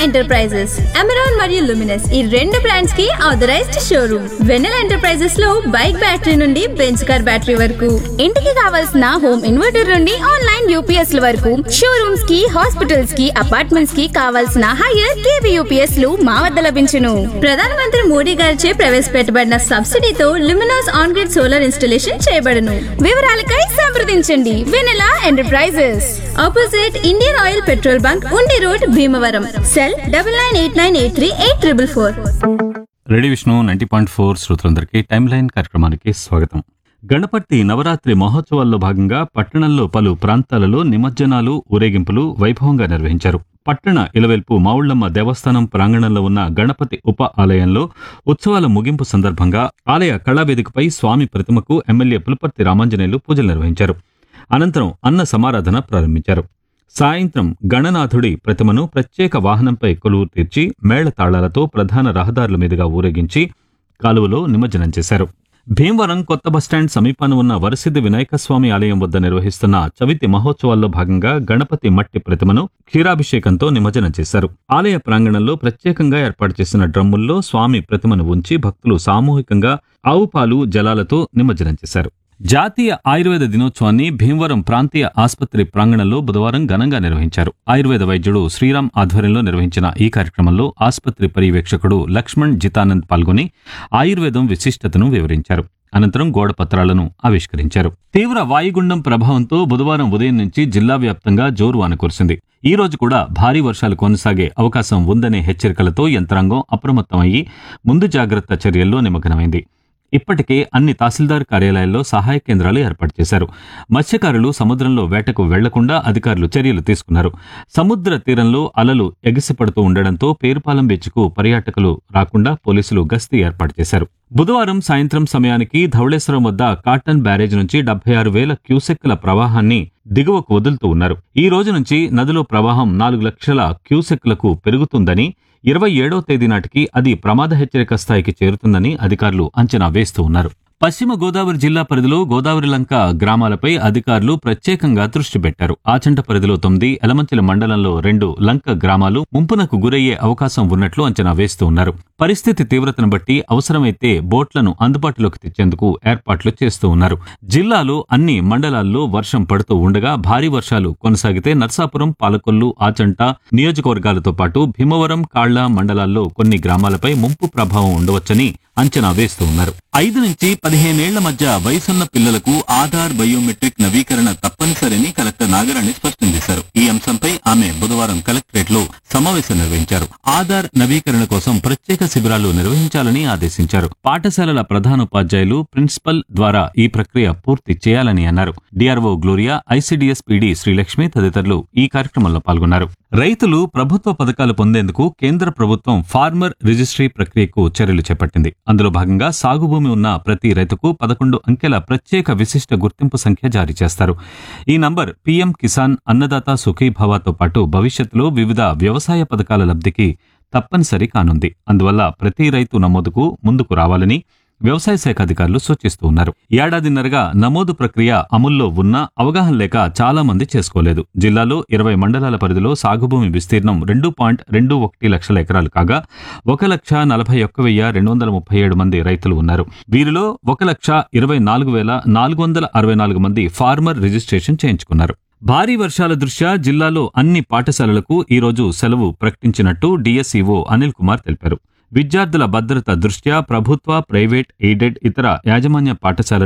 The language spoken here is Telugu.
ఎంటర్ప్రైజెస్, అమెరాన్ మరియు లుమినస్ ఈ రెండు బ్రాండ్స్ కి ఆథరైజ్డ్ షోరూమ్. వెన్నెల ఎంటర్ప్రైజెస్ లో బైక్ బ్యాటరీ నుండి బెంచ్ కార్ బ్యాటరీ వరకు, ఇంటికి కావాల్సిన హోమ్ ఇన్వర్టర్ నుండి ఆన్లైన్ యూపీఎస్ ల వరకు, షోరూమ్స్ కి, హాస్పిటల్స్ కి, అపార్ట్మెంట్స్ కి కావాల్సిన హైయర్ కేవీ యూపీఎస్ లు మా వద్ద లభించును. ప్రధానమంత్రి మోడీ గారిచే ప్రవేశపెట్టబడిన సబ్సిడీతో Luminous on grid solar installation చేయబడును. వివరాలకై సంప్రదించండి వెన్నెల enterprises, opposite Indian oil petrol bunk, ఉండి road, Bhimavaram. Cell 9989838444. Ready Vishnu 90.4 శ్రోతలందరికీ టైమ్ లైన్ కార్యక్రమానికి స్వాగతం. గణపతి నవరాత్రి మహోత్సవాల్లో భాగంగా పట్టణంలో పలు ప్రాంతాలలో నిమజ్జనాలు, ఊరేగింపులు వైభవంగా నిర్వహించారు. పట్టణ ఇలవెల్పు మావుళ్లమ్మ దేవస్థానం ప్రాంగణంలో ఉన్న గణపతి ఉప ఆలయంలో ఉత్సవాల ముగింపు సందర్భంగా ఆలయ కళావేదికపై స్వామి ప్రతిమకు ఎమ్మెల్యే పులపర్తి రామాంజనేయులు పూజలు నిర్వహించారు. అనంతరం అన్న సమారాధన ప్రారంభించారు. సాయంత్రం గణనాథుడి ప్రతిమను ప్రత్యేక వాహనంపై కొలువు తీర్చి మేళతాళాలతో ప్రధాన రహదారుల మీదుగా ఊరేగించి కాలువలో నిమజ్జనం చేశారు. భీమవరం కొత్త బస్టాండ్ సమీపాన ఉన్న వరసిద్ధి వినాయకస్వామి ఆలయం వద్ద నిర్వహిస్తున్న చవితి మహోత్సవాల్లో భాగంగా గణపతి మట్టి ప్రతిమను క్షీరాభిషేకంతో నిమజ్జనం చేశారు. ఆలయ ప్రాంగణంలో ప్రత్యేకంగా ఏర్పాటు చేసిన డ్రమ్ముల్లో స్వామి ప్రతిమను ఉంచి భక్తులు సామూహికంగా ఆవు పాలు, జలాలతో నిమజ్జనం చేశారు. జాతీయ ఆయుర్వేద దినోత్సవాన్ని భీమవరం ప్రాంతీయ ఆసుపత్రి ప్రాంగణంలో బుధవారం ఘనంగా నిర్వహించారు. ఆయుర్వేద వైద్యుడు శ్రీరామ్ ఆధ్వర్యంలో నిర్వహించిన ఈ కార్యక్రమంలో ఆసుపత్రి పర్యవేక్షకుడు లక్ష్మణ్ జితానంద్ పాల్గొని ఆయుర్వేదం విశిష్టతను వివరించారు. అనంతరం గోడ పత్రాలను ఆవిష్కరించారు. తీవ్ర వాయుగుండం ప్రభావంతో బుధవారం ఉదయం నుంచి జిల్లా వ్యాప్తంగా జోరు వాన కురిసింది. ఈ రోజు కూడా భారీ వర్షాలు కొనసాగే అవకాశం ఉందనే హెచ్చరికలతో యంత్రాంగం అప్రమత్తమయ్యి ముందు జాగ్రత్త చర్యల్లో నిమగ్నమైంది. ఇప్పటికే అన్ని తహసీల్దార్ కార్యాలయాల్లో సహాయ కేంద్రాలు ఏర్పాటు చేశారు. మత్స్యకారులు సముద్రంలో వేటకు వెళ్లకుండా అధికారులు చర్యలు తీసుకున్నారు. సముద్ర తీరంలో అలలు ఎగిసిపడుతూ ఉండడంతో పేరుపాలెం బీచ్కు పర్యాటకులు రాకుండా పోలీసులు గస్తీ ఏర్పాటు చేశారు. బుధవారం సాయంత్రం సమయానికి ధవళేశ్వరం వద్ద కాటన్ బ్యారేజ్ నుంచి 76,000 క్యూసెక్కుల ప్రవాహాన్ని దిగువకు వదులుతూ ఉన్నారు. ఈ రోజు నుంచి నదిలో ప్రవాహం 4 లక్షల క్యూసెక్కులకు పెరుగుతుందని, 27వ తేదీ నాటికి అది ప్రమాద హెచ్చరిక స్థాయికి చేరుతుందని అధికారులు అంచనా వేస్తూ ఉన్నారు. పశ్చిమ గోదావరి జిల్లా పరిధిలో గోదావరి లంక గ్రామాలపై అధికారులు ప్రత్యేకంగా దృష్టి పెట్టారు. ఆచంట పరిధిలో 9, ఎలమంచిల మండలంలో 2 లంక గ్రామాలు ముంపునకు గురయ్యే అవకాశం ఉన్నట్లు అంచనా వేస్తూ ఉన్నారు. పరిస్థితి తీవ్రతను బట్టి అవసరమైతే బోట్లను అందుబాటులోకి తెచ్చేందుకు ఏర్పాట్లు చేస్తూ ఉన్నారు. జిల్లాలో అన్ని మండలాల్లో వర్షం పడుతూ ఉండగా భారీ వర్షాలు కొనసాగితే నర్సాపురం, పాలకొల్లు, ఆచంట నియోజకవర్గాలతో పాటు భీమవరం, కాళ్ల మండలాల్లో కొన్ని గ్రామాలపై ముంపు ప్రభావం ఉండవచ్చని అంచనా వేస్తూ ఉన్నారు. 5 నుంచి 15 ఏళ్ల మధ్య వయసున్న పిల్లలకు ఆధార్ బయోమెట్రిక్ నవీకరణ తప్పనిసరిని కలెక్టర్ నాగరాణి స్పష్టం చేశారు. ఈ అంశంపై ఆమె బుధవారం కలెక్టరేట్ లో సమావేశం నిర్వహించారు. ఆధార్ నవీకరణ కోసం ప్రత్యేక శిబిరాలు నిర్వహించాలని ఆదేశించారు. పాఠశాలల ప్రధానోపాధ్యాయులు, ప్రిన్సిపల్ ద్వారా ఈ ప్రక్రియ పూర్తి చేయాలని అన్నారు. DRO Gloria, ICDS PD Srilakshmi తదితరులు ఈ కార్యక్రమంలో పాల్గొన్నారు. రైతులు ప్రభుత్వ పథకాలు పొందేందుకు కేంద్ర ప్రభుత్వం ఫార్మర్ రిజిస్ట్రీ ప్రక్రియకు చర్యలు చేపట్టింది. అందులో భాగంగా సాగు భూమి ఉన్న ప్రతి రైతుకు 11 అంకెల ప్రత్యేక విశిష్ట గుర్తింపు సంఖ్య జారీ చేస్తారు. ఈ నంబర్ పీఎం కిసాన్, అన్నదాత సుఖీభావతో పాటు భవిష్యత్తులో వివిధ వ్యవసాయ పథకాల లబ్ధికి తప్పనిసరి కానుంది. అందువల్ల ప్రతి రైతు నమోదుకు ముందుకు రావాలని వ్యవసాయ శాఖ అధికారులు సూచిస్తూ ఉన్నారు. ఏడాదిన్నరగా నమోదు ప్రక్రియ అమల్లో ఉన్నా అవగాహన లేక చాలా మంది చేసుకోలేదు. జిల్లాలో 20 మండలాల పరిధిలో సాగుభూమి విస్తీర్ణం 2.21 లక్షల ఎకరాలు కాగా 1,41,237 మంది రైతులు ఉన్నారు. వీరిలో 1,24,464 మంది ఫార్మర్ రిజిస్ట్రేషన్ చేయించుకున్నారు. భారీ వర్షాల దృష్ట్యా జిల్లాలో అన్ని పాఠశాలలకు ఈ రోజు సెలవు ప్రకటించినట్టు డీఎస్ఈఓ అనిల్ కుమార్ తెలిపారు. విద్యార్థుల భద్రత దృష్ట్యా ప్రభుత్వ, ప్రైవేట్, ఎయిడెడ్, ఇతర యాజమాన్య పాఠశాలలు